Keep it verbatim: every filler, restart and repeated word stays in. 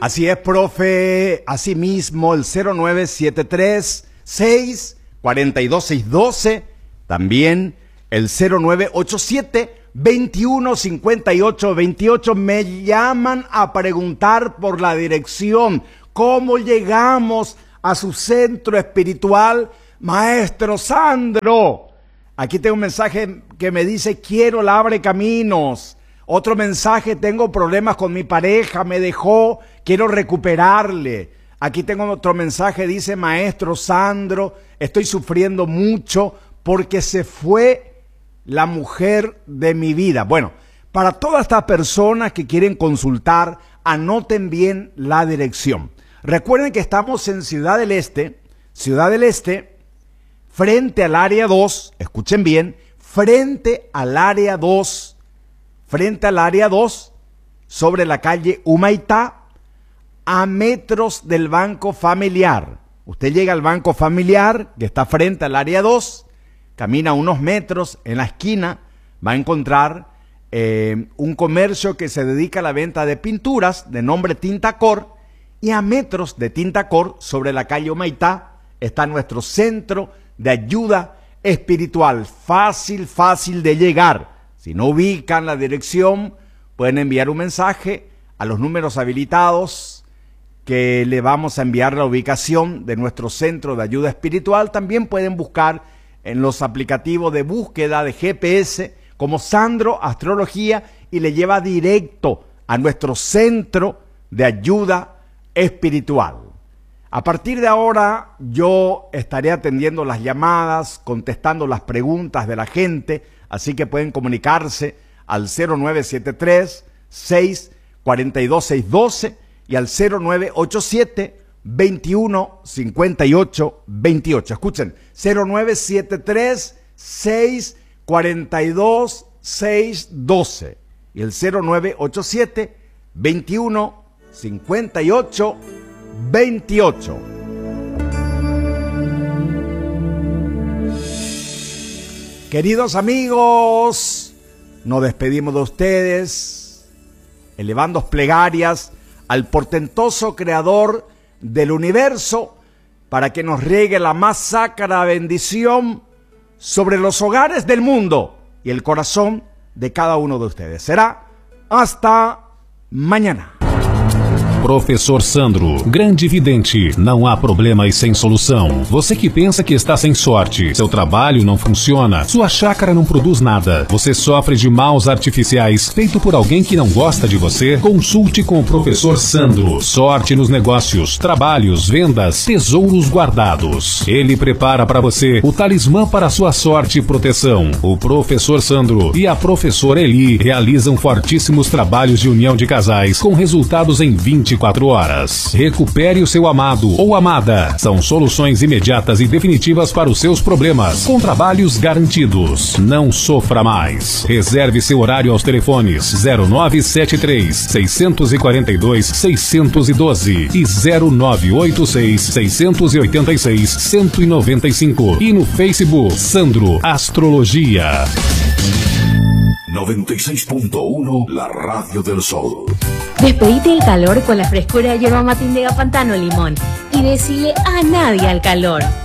Así es, profe. Asimismo, el cero nueve siete tres, seis cuatro dos, seis uno dos. También el cero nueve ocho siete, veintiuno cincuenta y ocho veintiocho. Me llaman a preguntar por la dirección. ¿Cómo llegamos a su centro espiritual, Maestro Sandro? Aquí tengo un mensaje que me dice: quiero la Abre Caminos. Otro mensaje: tengo problemas con mi pareja, me dejó, quiero recuperarle. Aquí tengo otro mensaje, dice: Maestro Sandro, estoy sufriendo mucho porque se fue la mujer de mi vida. Bueno, para todas estas personas que quieren consultar, anoten bien la dirección. Recuerden que estamos en Ciudad del Este, Ciudad del Este, frente al área dos, escuchen bien, frente al área dos, frente al área dos, sobre la calle Humaitá, a metros del Banco Familiar. Usted llega al Banco Familiar, que está frente al área dos, camina unos metros, en la esquina va a encontrar eh, un comercio que se dedica a la venta de pinturas de nombre Tintacor, y a metros de Tintacor, sobre la calle Humaitá, está nuestro centro de ayuda espiritual. Fácil, fácil de llegar. Si no ubican la dirección, pueden enviar un mensaje a los números habilitados que le vamos a enviar la ubicación de nuestro centro de ayuda espiritual. También pueden buscar en los aplicativos de búsqueda de G P S como Sandro Astrología y le lleva directo a nuestro centro de ayuda espiritual. A partir de ahora yo estaré atendiendo las llamadas, contestando las preguntas de la gente, así que pueden comunicarse al cero nueve siete tres, seis cuatro dos, seis uno dos y al cero nueve ocho siete, veintiuno cincuenta y ocho veintiocho. Escuchen, cero nueve siete tres, seis cuatro dos, seis uno dos y el cero nueve ocho siete, veintiuno cincuenta y ocho veintiocho. Queridos amigos, nos despedimos de ustedes, elevando plegarias al portentoso creador del universo para que nos riegue la más sacra bendición sobre los hogares del mundo y el corazón de cada uno de ustedes. Será hasta mañana. Professor Sandro, grande vidente, não há problemas sem solução. Você que pensa que está sem sorte, seu trabalho não funciona, sua chácara não produz nada, você sofre de maus artificiais feito por alguém que não gosta de você, consulte com o Professor Sandro. Sorte nos negócios, trabalhos, vendas, tesouros guardados. Ele prepara para você o talismã para sua sorte e proteção. O Professor Sandro e a Professora Eli realizam fortíssimos trabalhos de união de casais com resultados em vinte e quatro horas. Recupere o seu amado ou amada. São soluções imediatas e definitivas para os seus problemas, com trabalhos garantidos. Não sofra mais. Reserve seu horário aos telefones zero nove sete três, seis quatro dois, seis um dois e zero nove oito seis, seis oito seis, um nove cinco e no Facebook Sandro Astrologia. noventa y seis punto uno, la radio del sol. Despedite del calor con la frescura de yerba matíndega Pantano Limón y decile a nadie al calor.